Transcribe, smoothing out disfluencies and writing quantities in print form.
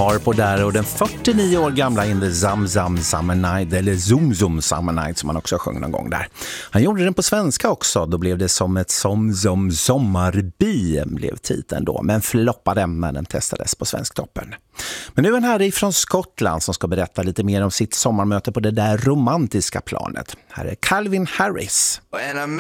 Harpo där och den 49 år gamla In the Zum Zum Summer Night, eller Zoom Zoom Summer Night som han också sjöng någon gång där. Han gjorde den på svenska också, då blev det som ett som sommarbi blev titeln då, men floppade när den testades på Svensktoppen. Men nu är en herre ifrån Skottland som ska berätta lite mer om sitt sommarmöte på det där romantiska planet. Här är Calvin Harris. When I